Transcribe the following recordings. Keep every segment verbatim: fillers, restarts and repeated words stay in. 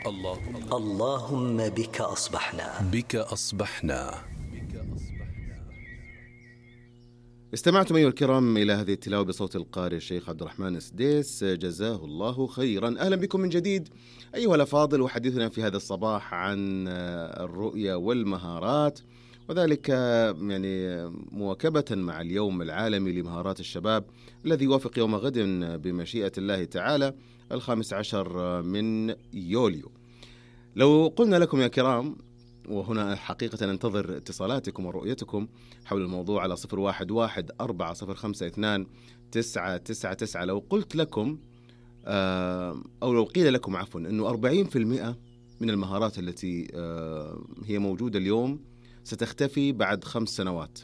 الله اللهم بك أصبحنا. بك أصبحنا. استمعتم أيها الكرام إلى هذه التلاوة بصوت القارئ الشيخ عبد الرحمن السديس، جزاه الله خيرا. أهلا بكم من جديد أيها الأفاضل، وحديثنا في هذا الصباح عن الرؤية والمهارات، وذلك يعني مواكبة مع اليوم العالمي لمهارات الشباب الذي يوافق يوم غد بمشيئة الله تعالى الخامس عشر من يوليو. لو قلنا لكم يا كرام، وهنا حقيقة ننتظر اتصالاتكم ورؤيتكم حول الموضوع على صفر واحد واحد أربعة صفر خمسة اثنان تسعة تسعة تسعة، لو قلت لكم أو لو قيل لكم عفوا أنه أربعين بالمئة من المهارات التي هي موجودة اليوم ستختفي بعد خمس سنوات،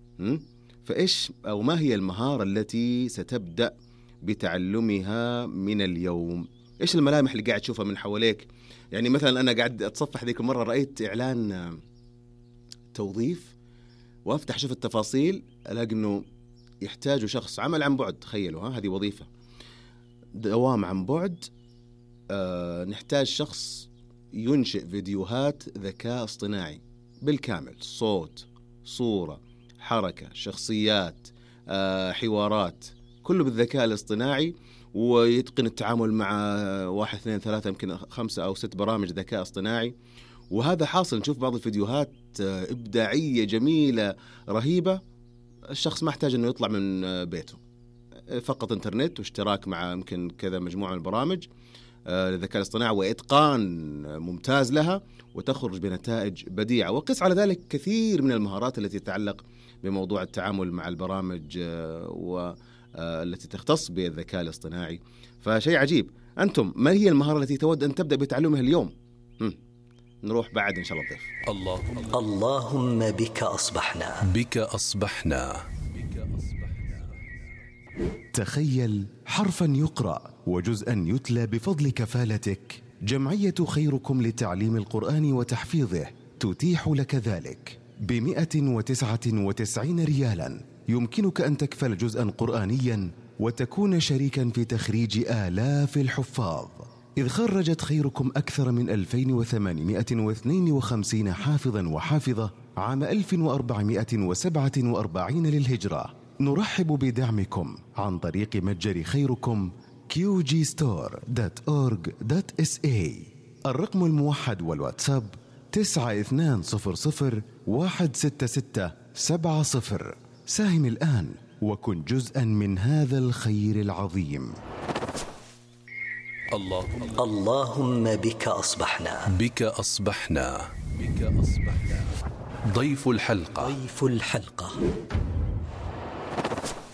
فإيش أو ما هي المهارة التي ستبدأ بتعلمها من اليوم؟ إيش الملامح اللي قاعد تشوفها من حواليك؟ يعني مثلا أنا قاعد أتصفح ذيك المرة، رأيت إعلان توظيف وأفتح شوف التفاصيل، ألاقي أنه يحتاجوا شخص عمل عن بعد. تخيلوا، ها هذه وظيفة دوام عن بعد. آه نحتاج شخص ينشئ فيديوهات ذكاء اصطناعي بالكامل، صوت، صورة، حركة، شخصيات، آه حوارات، كله بالذكاء الاصطناعي، ويتقن التعامل مع واحد اثنين ثلاثة يمكن خمسة أو ست برامج ذكاء اصطناعي. وهذا حاصل، نشوف بعض الفيديوهات إبداعية جميلة رهيبة. الشخص ما احتاج أنه يطلع من بيته، فقط إنترنت واشتراك مع يمكن كذا مجموعة من البرامج للذكاء الاصطناعي وإتقان ممتاز لها، وتخرج بنتائج بديعة. وقس على ذلك كثير من المهارات التي تتعلق بموضوع التعامل مع البرامج و التي تختص بالذكاء الاصطناعي. فشيء عجيب. أنتم ما هي المهارة التي تود أن تبدأ بتعلمها اليوم؟ هم. نروح بعد إن شاء الله الضيف. الله اللهم بك أصبحنا. بك أصبحنا. تخيل حرفا يقرأ وجزءا يتلى بفضل كفالتك. جمعية خيركم لتعليم القرآن وتحفيظه تتيح لك ذلك بمئة وتسعة وتسعين ريالا. يمكنك أن تكفل جزءا قرآنيا وتكون شريكا في تخريج آلاف الحفاظ، إذ خرجت خيركم أكثر من ألفين وثمانمئة واثنين وخمسين حافظا وحافظة عام ألف وأربعمئة وسبعة وأربعين للهجرة. نرحب بدعمكم عن طريق متجر خيركم كيو جي ستور دوت أورج دوت إس إيه. الرقم الموحد والواتساب تسعة اثنان صفر صفر واحد ستة ستة سبعة صفر. ساهم الآن وكن جزءا من هذا الخير العظيم. الله اللهم بك أصبحنا. بك أصبحنا. بك أصبحنا. ضيف الحلقة. ضيف الحلقة.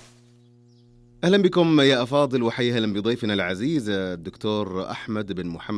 أهلا بكم يا أفاضل، وحيا أهلا بضيفنا العزيز الدكتور أحمد بن محمد